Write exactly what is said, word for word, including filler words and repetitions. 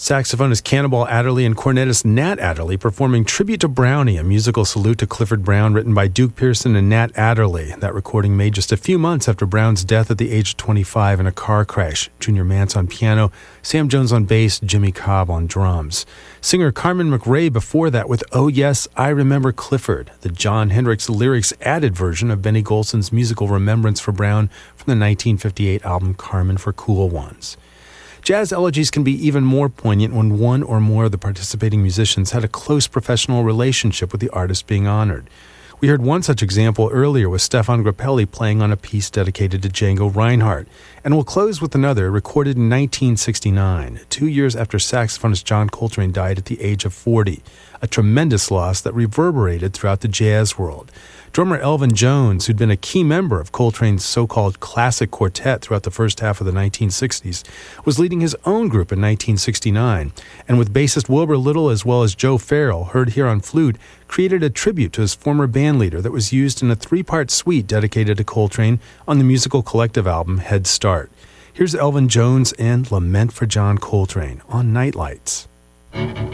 Saxophonist Cannonball Adderley and cornetist Nat Adderley performing Tribute to Brownie, a musical salute to Clifford Brown written by Duke Pearson and Nat Adderley. That recording made just a few months after Brown's death at the age of twenty-five in a car crash. Junior Mance on piano, Sam Jones on bass, Jimmy Cobb on drums. Singer Carmen McRae before that with Oh Yes, I Remember Clifford, the Jon Hendricks lyrics-added version of Benny Golson's musical remembrance for Brown from the nineteen fifty-eight album Carmen for Cool Ones. Jazz elegies can be even more poignant when one or more of the participating musicians had a close professional relationship with the artist being honored. We heard one such example earlier with Stefan Grappelli playing on a piece dedicated to Django Reinhardt, and we'll close with another recorded in nineteen sixty-nine, two years after saxophonist John Coltrane died at the age of forty, a tremendous loss that reverberated throughout the jazz world. Drummer Elvin Jones, who'd been a key member of Coltrane's so-called classic quartet throughout the first half of the nineteen sixties, was leading his own group in nineteen sixty-nine, and with bassist Wilbur Little as well as Joe Farrell, heard here on flute, created a tribute to his former bandleader that was used in a three-part suite dedicated to Coltrane on the musical collective album Head Start. Here's Elvin Jones and Lament for John Coltrane on Nightlights.